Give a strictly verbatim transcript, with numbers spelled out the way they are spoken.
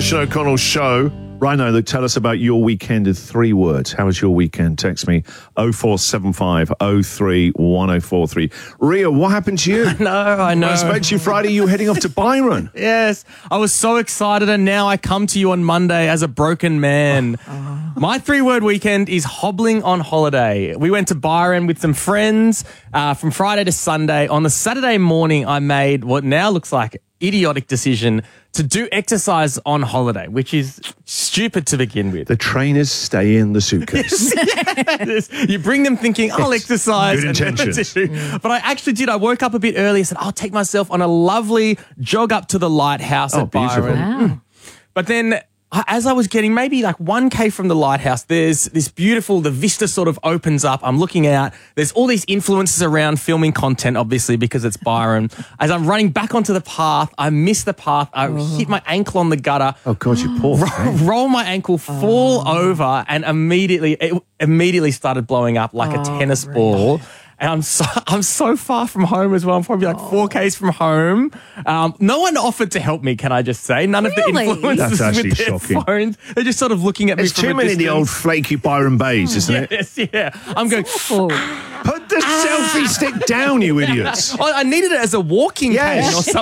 Sean O'Connell show. Rhino, look, tell us about your weekend in three words. How was your weekend? Text me oh four seven five oh three one oh four three. Ria, what happened to you? I know, I know. I spoke to you Friday. You were heading off to Byron. Yes, I was so excited, and now I come to you on Monday as a broken man. Oh. My three-word weekend is hobbling on holiday. We went to Byron with some friends uh, from Friday to Sunday. On the Saturday morning, I made what now looks like idiotic decision to do exercise on holiday, which is stupid to begin with. The trainers stay in the suitcase. Yes. You bring them thinking, I'll Yes. exercise. Good intentions. Mm. But I actually did. I woke up a bit early and said, I'll take myself on a lovely jog up to the lighthouse Oh, at Byron. beautiful. Wow. But then I- as I was getting maybe like one K from the lighthouse, there's this beautiful, the vista sort of opens up. I'm looking out. There's all these influencers around filming content, obviously, because it's Byron. As I'm running back onto the path, I miss the path. I hit my ankle on the gutter. Oh, God, you poor thing. Roll my ankle, fall over, and immediately it immediately started blowing up like a tennis ball. And I'm so I'm so far from home as well. I'm probably like four Ks from home. Um, no one offered to help me. Can I just say? None Really? of the influencers That's actually with their shocking. phones. They're just sort of looking at me. There's from too a many of the old distance. flaky Byron Bays, isn't it? Yes, yeah. I'm going. Awful. Put the selfie stick down, you idiots. I I needed it as a walking Yes. cane or something.